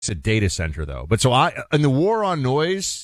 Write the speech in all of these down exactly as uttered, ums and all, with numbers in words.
It's a data center, though. But so I, in the war on noise,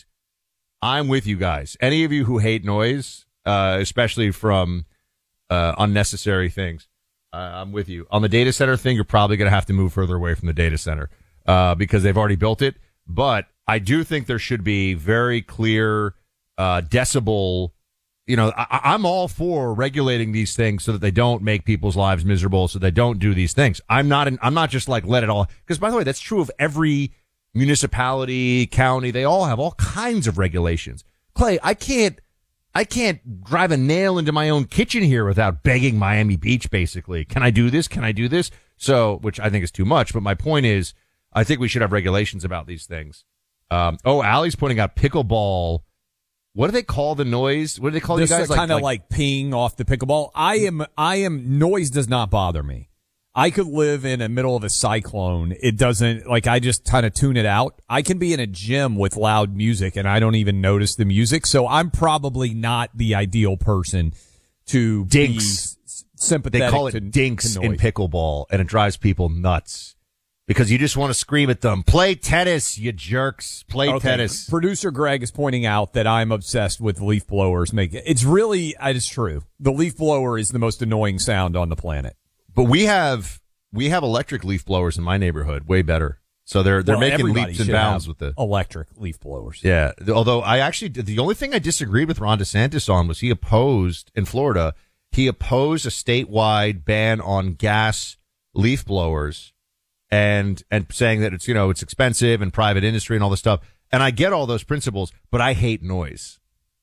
I'm with you guys. Any of you who hate noise, uh, especially from uh, unnecessary things, uh, I'm with you. On the data center thing, you're probably going to have to move further away from the data center uh, because they've already built it. But I do think there should be very clear uh, decibel. You know, I, I'm all for regulating these things so that they don't make people's lives miserable, so they don't do these things. I'm not. In, I'm not just like let it all. Because by the way, that's true of every municipality, county. They all have all kinds of regulations. Clay, I can't. I can't drive a nail into my own kitchen here without begging Miami Beach. Basically, can I do this? Can I do this? So, which I think is too much. But my point is, I think we should have regulations about these things. Um, oh, Allie's pointing out pickleball. What do they call the noise? What do they call this you guys? Kind of like, like, like peeing off the pickleball. I am, I am, noise does not bother me. I could live in the middle of a cyclone. It doesn't, like, I just kind of tune it out. I can be in a gym with loud music and I don't even notice the music. So I'm probably not the ideal person to dinks. be sympathetic. They call it to, dinks to in pickleball, and it drives people nuts. Because you just want to scream at them, play tennis, you jerks, play okay. tennis. Producer Greg is pointing out that I'm obsessed with leaf blowers. Make It's really, it's true. The leaf blower is the most annoying sound on the planet. But we have, we have electric leaf blowers in my neighborhood, way better. So they're, they're well, making leaps and bounds with the electric leaf blowers. Yeah. Although I actually, the only thing I disagreed with Ron DeSantis on was he opposed, in Florida, he opposed a statewide ban on gas leaf blowers. And, and saying that it's, you know, it's expensive and private industry and all this stuff. And I get all those principles, but I hate noise.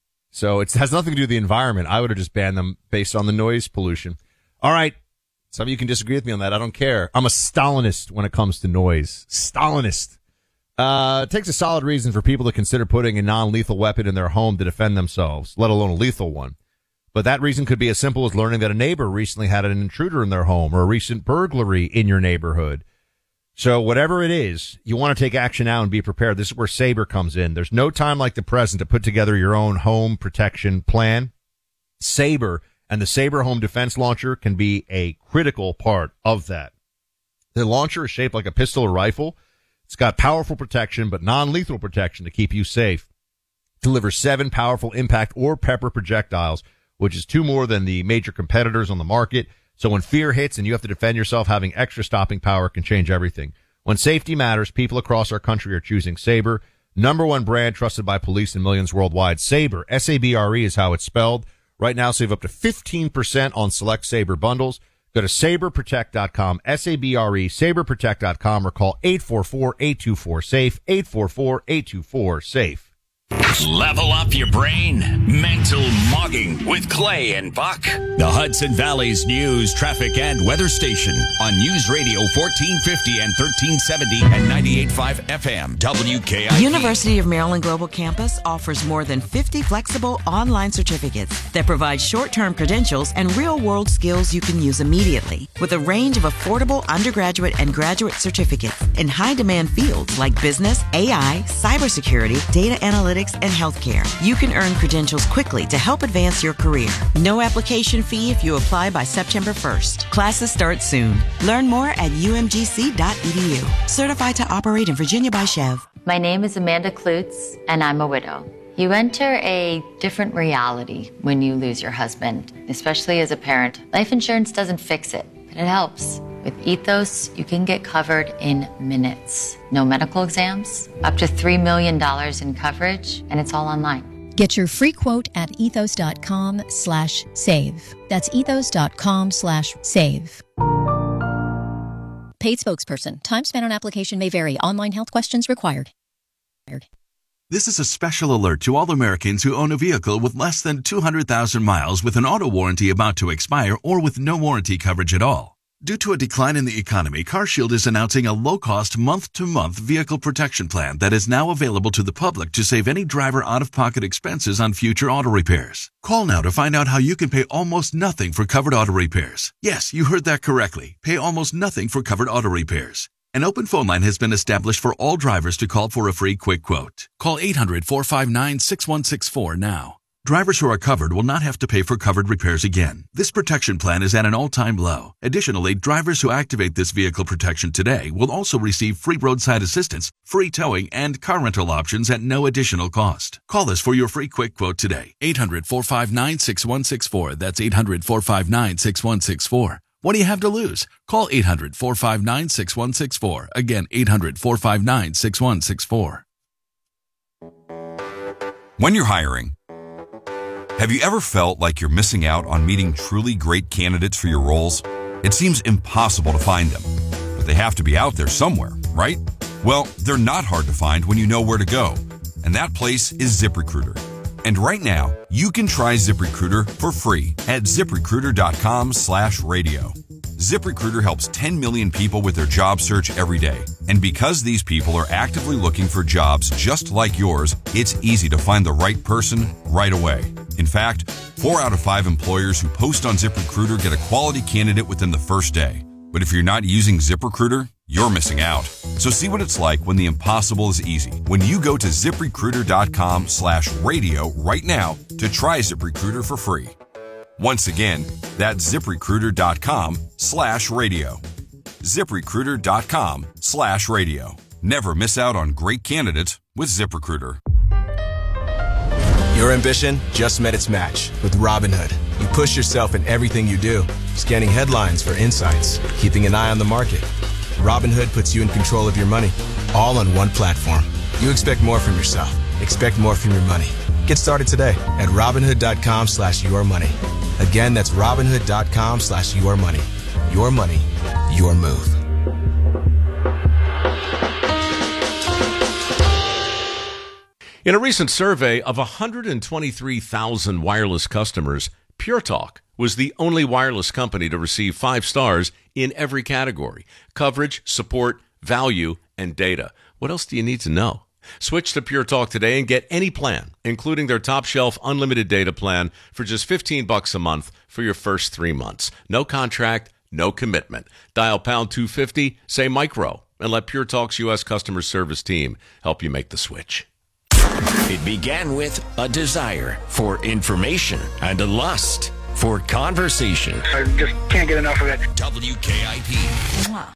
So it has nothing to do with the environment. I would have just banned them based on the noise pollution. All right. Some of you can disagree with me on that. I don't care. I'm a Stalinist when it comes to noise. Stalinist. Uh, it takes a solid reason for people to consider putting a non-lethal weapon in their home to defend themselves, let alone a lethal one. But that reason could be as simple as learning that a neighbor recently had an intruder in their home or a recent burglary in your neighborhood. So whatever it is, you want to take action now and be prepared. This is where Sabre comes in. There's no time like the present to put together your own home protection plan. Sabre and the Sabre Home Defense Launcher can be a critical part of that. The launcher is shaped like a pistol or rifle. It's got powerful protection, but non-lethal protection to keep you safe. It delivers seven powerful impact or pepper projectiles, which is two more than the major competitors on the market. So when fear hits and you have to defend yourself, having extra stopping power can change everything. When safety matters, people across our country are choosing Sabre. Number one brand trusted by police and millions worldwide. Sabre, S A B R E is how it's spelled. Right now, save up to fifteen percent on select Sabre bundles. Go to sabre protect dot com, S A B R E, sabre protect dot com, or call eight four four, eight two four, SAFE, eight four four, eight two four, SAFE. Level up your brain. Mental Mogging with Clay and Buck. The Hudson Valley's news, traffic, and weather station on News Radio fourteen fifty and thirteen seventy and ninety-eight point five F M. W K I P. University of Maryland Global Campus offers more than fifty flexible online certificates that provide short-term credentials and real-world skills you can use immediately. With a range of affordable undergraduate and graduate certificates in high-demand fields like business, A I, cybersecurity, data analytics, and healthcare, you can earn credentials quickly to help advance your career. No application fee if you apply by September first. Classes start soon. Learn more at U M G C dot E D U. Certified to operate in Virginia by Chev. My name is Amanda Klutz, and I'm a widow. You enter a different reality when you lose your husband, especially as a parent. Life insurance doesn't fix it, but it helps. With Ethos, you can get covered in minutes. No medical exams, up to three million dollars in coverage, and it's all online. Get your free quote at ethos.com slash save. That's ethos.com slash save. Paid spokesperson. Time spent on application may vary. Online health questions required. This is a special alert to all Americans who own a vehicle with less than two hundred thousand miles with an auto warranty about to expire or with no warranty coverage at all. Due to a decline in the economy, CarShield is announcing a low-cost month-to-month vehicle protection plan that is now available to the public to save any driver out-of-pocket expenses on future auto repairs. Call now to find out how you can pay almost nothing for covered auto repairs. Yes, you heard that correctly. Pay almost nothing for covered auto repairs. An open phone line has been established for all drivers to call for a free quick quote. Call eight hundred, four five nine, six one six four now. Drivers who are covered will not have to pay for covered repairs again. This protection plan is at an all-time low. Additionally, drivers who activate this vehicle protection today will also receive free roadside assistance, free towing, and car rental options at no additional cost. Call us for your free quick quote today. eight hundred, four five nine, six one six four. That's eight hundred, four five nine, six one six four. What do you have to lose? Call eight hundred, four five nine, six one six four. Again, eight hundred, four five nine, six one six four. When you're hiring, have you ever felt like you're missing out on meeting truly great candidates for your roles? It seems impossible to find them, but they have to be out there somewhere, right? Well, they're not hard to find when you know where to go, and that place is ZipRecruiter. And right now, you can try ZipRecruiter for free at ZipRecruiter.com slash radio. ZipRecruiter helps ten million people with their job search every day. And because these people are actively looking for jobs just like yours, it's easy to find the right person right away. In fact, four out of five employers who post on ZipRecruiter get a quality candidate within the first day. But if you're not using ZipRecruiter, you're missing out. So see what it's like when the impossible is easy. When you go to ZipRecruiter.com slash radio right now to try ZipRecruiter for free. Once again, that's ZipRecruiter.com slash radio. ZipRecruiter.com slash radio. Never miss out on great candidates with ZipRecruiter. Your ambition just met its match with Robinhood. You push yourself in everything you do, scanning headlines for insights, keeping an eye on the market. Robinhood puts you in control of your money, all on one platform. You expect more from yourself. Expect more from your money. Get started today at Robinhood.com slash your money. Again, that's Robinhood.com slash your money. Your money, your move. In a recent survey of one hundred twenty-three thousand wireless customers, Pure Talk was the only wireless company to receive five stars in every category: coverage, support, value, and data. What else do you need to know? Switch to Pure Talk today and get any plan, including their top shelf unlimited data plan, for just fifteen bucks a month for your first three months. No contract, no commitment. Dial pound two fifty, say micro, and let Pure Talk's U S customer service team help you make the switch. It began with a desire for information and a lust for conversation. I just can't get enough of it. W K I P. Mwah.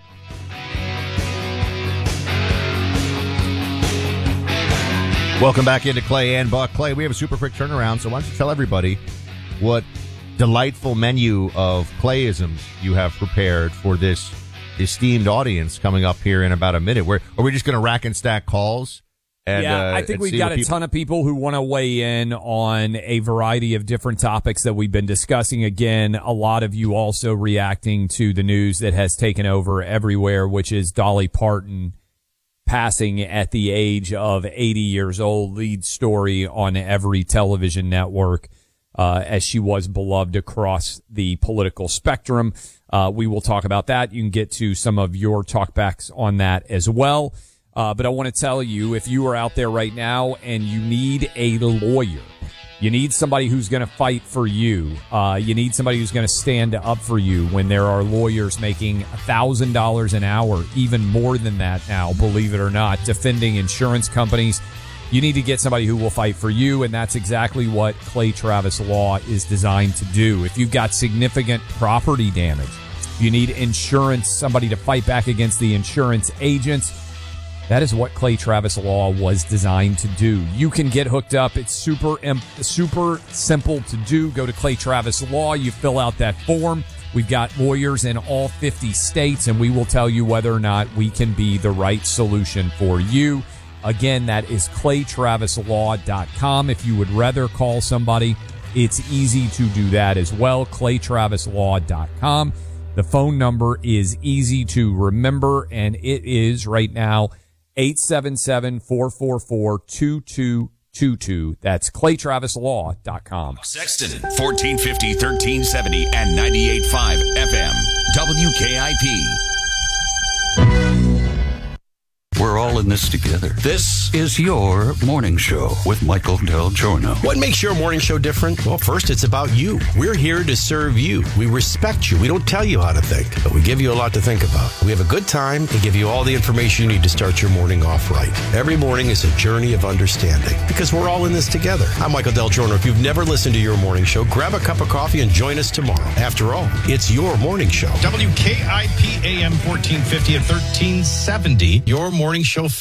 Welcome back into Clay and Buck. Clay, we have a super quick turnaround, so why don't you tell everybody what delightful menu of Clayisms you have prepared for this esteemed audience coming up here in about a minute. Where are we just going to rack and stack calls? And, yeah, uh, I think and we've got a people- ton of people who want to weigh in on a variety of different topics that we've been discussing. Again, a lot of you also reacting to the news that has taken over everywhere, which is Dolly Parton passing at the age of eighty years old. Lead story on every television network, uh, as she was beloved across the political spectrum. Uh, we will talk about that. You can get to some of your talkbacks on that as well. Uh, but I want to tell you, if you are out there right now and you need a lawyer, you need somebody who's going to fight for you, uh, you need somebody who's going to stand up for you when there are lawyers making one thousand dollars an hour, even more than that now, believe it or not, defending insurance companies. You need to get somebody who will fight for you, and that's exactly what Clay Travis Law is designed to do. If you've got significant property damage, you need insurance, somebody to fight back against the insurance agents. That is what Clay Travis Law was designed to do. You can get hooked up. It's super super simple to do. Go to Clay Travis Law. You fill out that form. We've got lawyers in all fifty states, and we will tell you whether or not we can be the right solution for you. Again, that is clay travis law dot com. If you would rather call somebody, it's easy to do that as well. clay travis law dot com. The phone number is easy to remember, and it is right now eight seven seven, four four four, two two two two. That's clay travis law dot com. Sexton, fourteen fifty, thirteen seventy, and ninety-eight point five F M. W K I P. We're all in this together. This is your morning show with Michael Del Giorno. What makes your morning show different? Well, first, it's about you. We're here to serve you. We respect you. We don't tell you how to think, but we give you a lot to think about. We have a good time and give you all the information you need to start your morning off right. Every morning is a journey of understanding because we're all in this together. I'm Michael Del Giorno. If you've never listened to your morning show, grab a cup of coffee and join us tomorrow. After all, it's your morning show. W K I P A M fourteen fifty and thirteen seventy, your morning show.